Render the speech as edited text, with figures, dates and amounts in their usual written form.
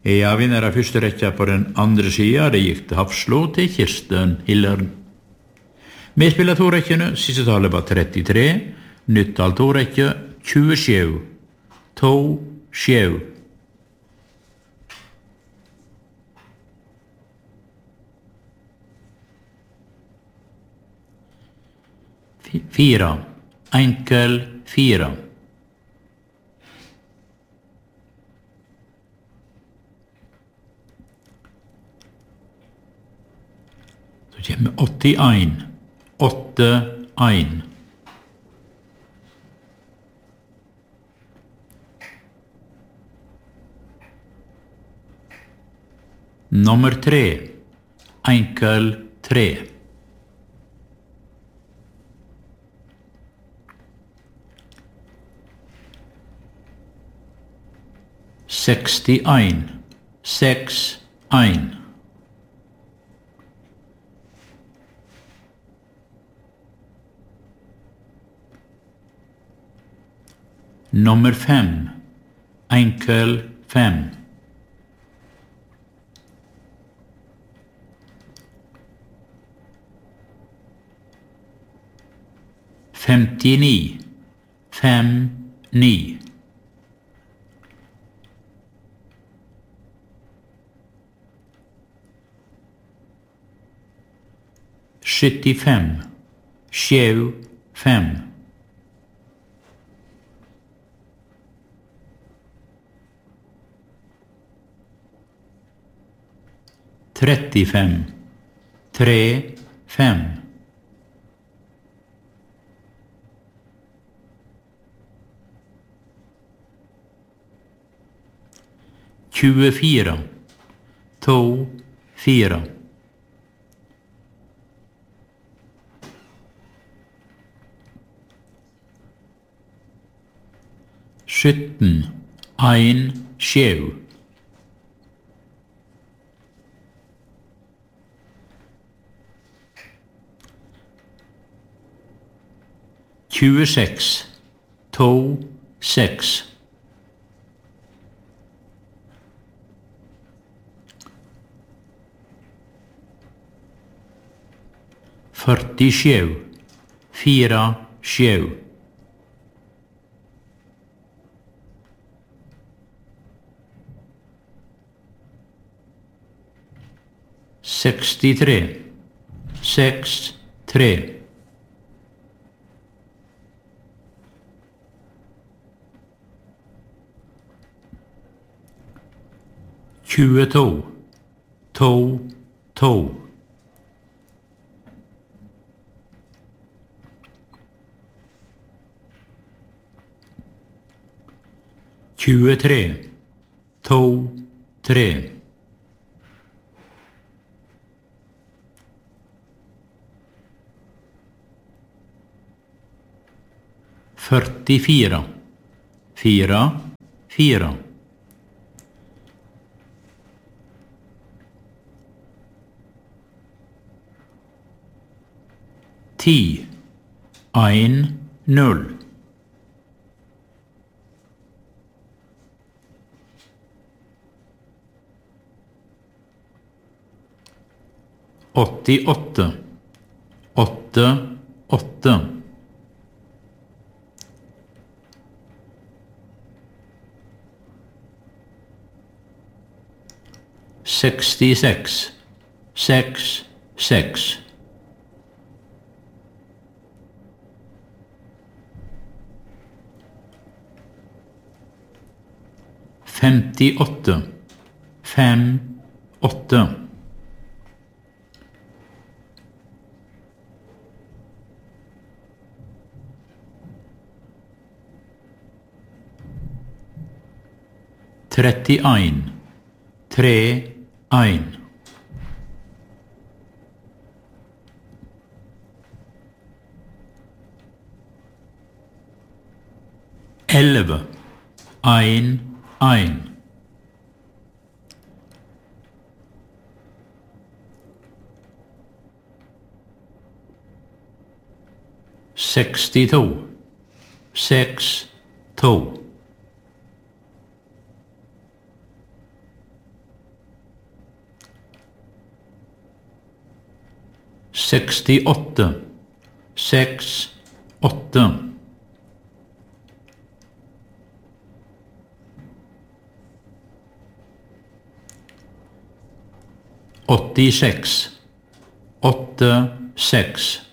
Ja, vinnere første rekka på den andre sida, det gikk til Hafslå til Kirsten Hillern. Vi spiller to rekkene, siste tallet var 33, nytt tall to rekke, 27, 2, 7. Fire, enkel fire. Så kommer 81, 8-1. Nummer 3, enkel 3. Sekstien, 6-1. Nummer 5, enkel 5. Femtini, 5-9. Syttifem, 7-5. Trettifem, 3-5. Tjuefire, 2-4. Sytten, 1-7. Tjueseks, 2-6. Førtisju, 4-7. Sekstitre, 6-3. Tjueto, 2-2. Tjuetre, 2-3. Førtifire, 4-4. Ti, 1-0. Åttiåtte, 8-8. Sekstiseks, 6-6. Femtiåtte, 5-8. Trettien, 3-1. Elleve, 1-1. Sekstito, 6-2. 68, 68. 86, 86.